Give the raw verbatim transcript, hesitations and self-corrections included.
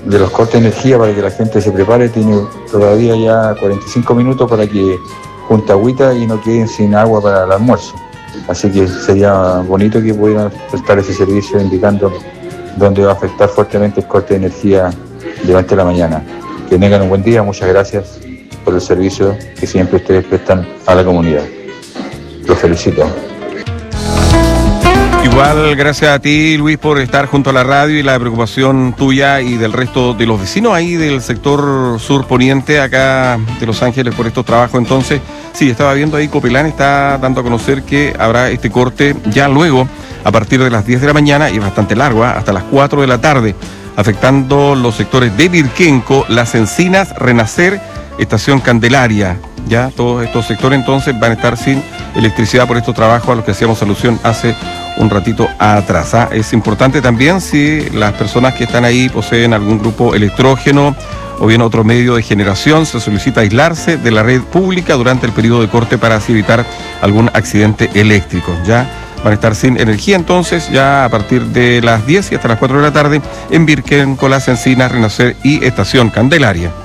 de los cortes de energía para que la gente se prepare. Tiene todavía ya cuarenta y cinco minutos para que junte agüita y no queden sin agua para el almuerzo. Así que sería bonito que pudieran prestar ese servicio indicando dónde va a afectar fuertemente el corte de energía durante la mañana. Que tengan un buen día, muchas gracias por el servicio que siempre ustedes prestan a la comunidad. Los felicito. Igual, gracias a ti, Luis, por estar junto a la radio y la preocupación tuya y del resto de los vecinos ahí del sector sur poniente, acá de Los Ángeles, por estos trabajos. Entonces, sí, estaba viendo ahí, Copelán está dando a conocer que habrá este corte ya luego, a partir de las diez de la mañana, y es bastante largo, ¿eh? Hasta las cuatro de la tarde, afectando los sectores de Virquenco, Las Encinas, Renacer, Estación Candelaria. Ya todos estos sectores entonces van a estar sin electricidad por estos trabajos a los que hacíamos alusión hace un ratito atrás. ¿Ah? Es importante también si las personas que están ahí poseen algún grupo electrógeno o bien otro medio de generación, se solicita aislarse de la red pública durante el periodo de corte para así evitar algún accidente eléctrico. Ya van a estar sin energía entonces ya a partir de las diez y hasta las cuatro de la tarde en Virquenco, Las Encinas, Renacer y Estación Candelaria.